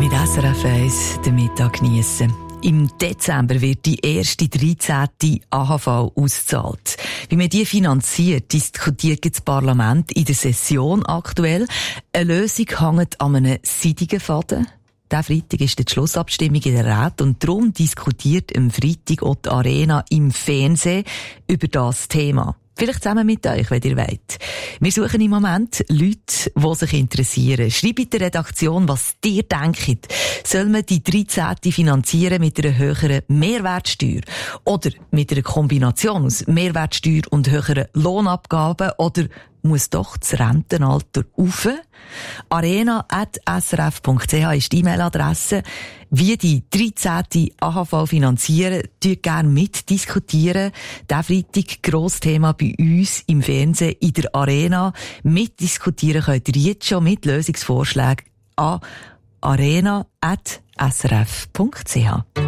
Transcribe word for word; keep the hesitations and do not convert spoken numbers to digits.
Mit S R F eins den Mittag geniessen. Im Dezember wird die erste dreizehnte A H V ausgezahlt. Wie man die finanziert, diskutiert das Parlament in der Session aktuell. Eine Lösung hängt an einem seidigen Faden. Diesen Freitag ist die Schlussabstimmung in der Rat und darum diskutiert am Freitag auch die Arena im Fernsehen über das Thema. Vielleicht zusammen mit euch, wenn ihr wollt. Wir suchen im Moment Leute, die sich interessieren. Schreibt der Redaktion, was ihr denkt. Soll man die dreizehnte finanzieren mit einer höheren Mehrwertsteuer? Oder mit einer Kombination aus Mehrwertsteuer und höheren Lohnabgaben? Oder muss doch das Rentenalter rauf? arena at s r f punkt c h ist die E-Mail-Adresse. Wie die dreizehnte A H V finanzieren, dürft gerne mitdiskutieren. Diesen Freitag grosses Thema bei uns im Fernsehen in der Arena. Mitdiskutieren könnt ihr jetzt schon mit Lösungsvorschlägen an arena at s r f punkt c h.